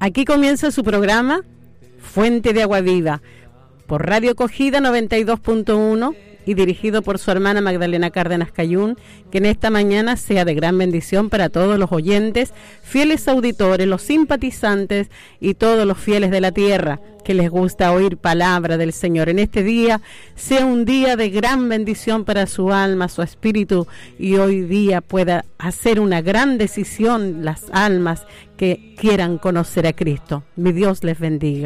Aquí comienza su programa Fuente de Agua Viva por Radio Acogida 92.1 y dirigido por su hermana Magdalena Cárdenas Cayún, que en esta mañana sea de gran bendición para todos los oyentes, fieles auditores, los simpatizantes y todos los fieles de la tierra que les gusta oír palabra del Señor. En este día sea un día de gran bendición para su alma, su espíritu, y hoy día pueda hacer una gran decisión las almas que quieran conocer a Cristo. Mi Dios les bendiga.